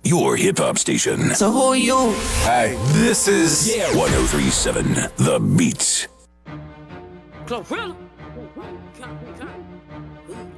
your hip hop station. So who are you? Hi, this is 1037 The Beats. Glorilla.